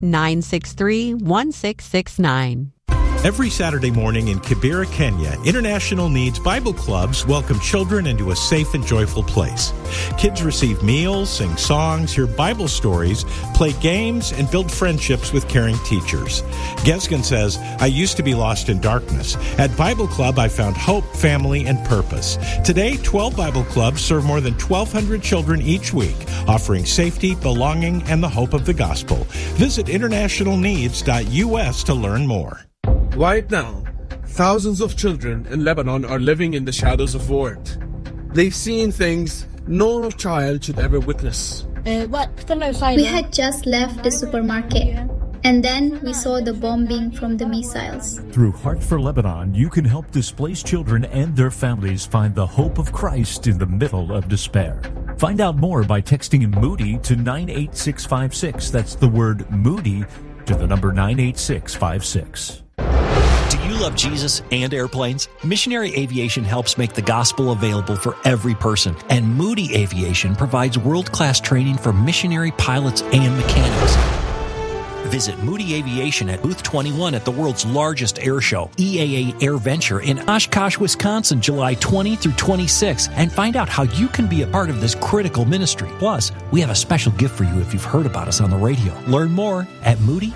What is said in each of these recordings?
888-963-1669. Every Saturday morning in Kibera, Kenya, International Needs Bible Clubs welcome children into a safe and joyful place. Kids receive meals, sing songs, hear Bible stories, play games, and build friendships with caring teachers. Gesgen says, I used to be lost in darkness. At Bible Club, I found hope, family, and purpose. Today, 12 Bible Clubs serve more than 1,200 children each week, offering safety, belonging, and the hope of the gospel. Visit internationalneeds.us to learn more. Right now, thousands of children in Lebanon are living in the shadows of war. They've seen things no child should ever witness. We had just left the supermarket, and then we saw the bombing from the missiles. Through Heart for Lebanon, you can help displaced children and their families find the hope of Christ in the middle of despair. Find out more by texting Moody to 98656. That's the word Moody to the number 98656. Do you love Jesus and airplanes? Missionary Aviation helps make the gospel available for every person, and Moody Aviation provides world-class training for missionary pilots and mechanics. Visit Moody Aviation at Booth 21 at the world's largest air show, EAA Air Venture in Oshkosh, Wisconsin, July 20 through 26, and find out how you can be a part of this critical ministry. Plus, we have a special gift for you if you've heard about us on the radio. Learn more at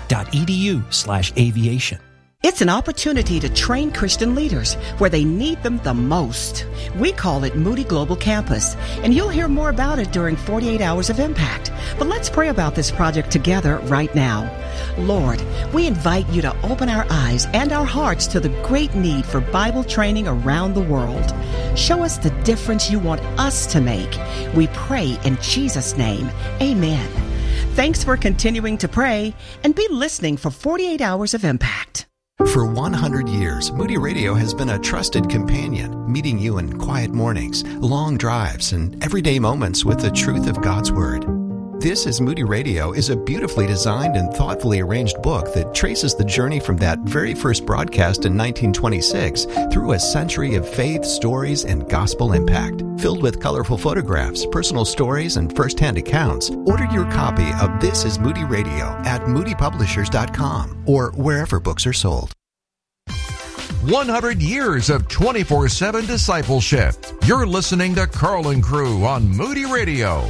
moody.edu/aviation. It's an opportunity to train Christian leaders where they need them the most. We call it Moody Global Campus, and you'll hear more about it during 48 Hours of Impact. But let's pray about this project together right now. Lord, we invite you to open our eyes and our hearts to the great need for Bible training around the world. Show us the difference you want us to make. We pray in Jesus' name. Amen. Thanks for continuing to pray, and be listening for 48 Hours of Impact. For 100 years, Moody Radio has been a trusted companion, meeting you in quiet mornings, long drives, and everyday moments with the truth of God's Word. This is Moody Radio is a beautifully designed and thoughtfully arranged book that traces the journey from that very first broadcast in 1926 through a century of faith, stories, and gospel impact. Filled with colorful photographs, personal stories, and first-hand accounts, order your copy of This is Moody Radio at moodypublishers.com or wherever books are sold. 100 years of 24/7 discipleship. You're listening to Carl and Crew on Moody Radio.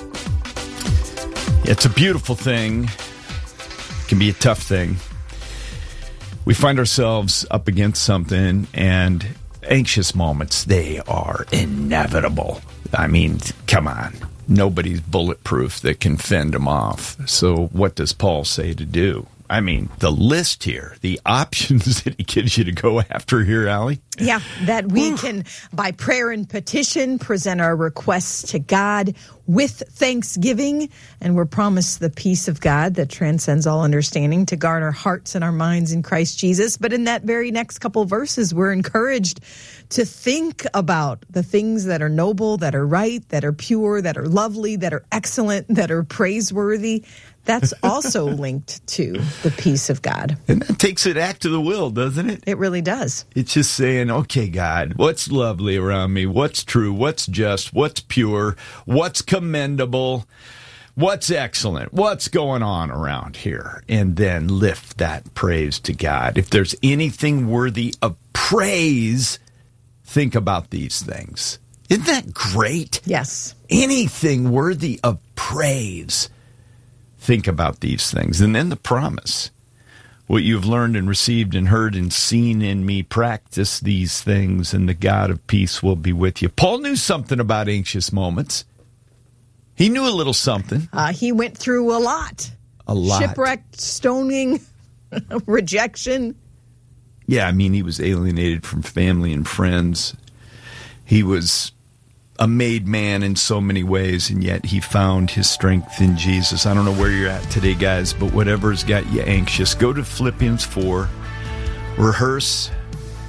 It's a beautiful thing. It can be a tough thing. We find ourselves up against something, and anxious moments, they are inevitable. I mean, come on. Nobody's bulletproof that can fend them off. So what does Paul say to do? I mean, the list here, the options that he gives you to go after here, Allie. Yeah, that we can, by prayer and petition, present our requests to God with thanksgiving, and we're promised the peace of God that transcends all understanding to guard our hearts and our minds in Christ Jesus. But in that very next couple verses, we're encouraged to think about the things that are noble, that are right, that are pure, that are lovely, that are excellent, that are praiseworthy. That's also linked to the peace of God. And that takes it act to the will, doesn't it? It really does. It's just saying, okay, God, what's lovely around me? What's true? What's just? What's pure? What's commendable? What's excellent? What's going on around here? And then lift that praise to God. If there's anything worthy of praise, think about these things. Isn't that great? Yes. Anything worthy of praise. Think about these things. And then the promise. What you've learned and received and heard and seen in me, practice these things, and the God of peace will be with you. Paul knew something about anxious moments. He knew a little something. He went through a lot. A lot. Shipwrecked, stoning, rejection. Yeah, I mean, he was alienated from family and friends. He was a made man in so many ways, and yet he found his strength in Jesus. I don't know where you're at today, guys, but whatever's got you anxious, go to Philippians 4, rehearse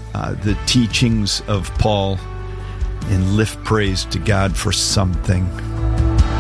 the teachings of Paul, and lift praise to God for something.